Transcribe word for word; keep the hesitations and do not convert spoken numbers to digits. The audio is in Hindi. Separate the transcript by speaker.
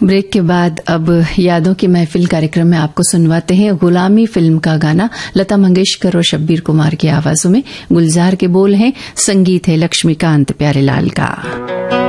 Speaker 1: ब्रेक के बाद अब यादों की महफिल कार्यक्रम में आपको सुनवाते हैं गुलामी फिल्म का गाना लता मंगेशकर और शब्बीर कुमार की आवाजों में। गुलजार के बोल हैं, संगीत है लक्ष्मीकांत प्यारेलाल का।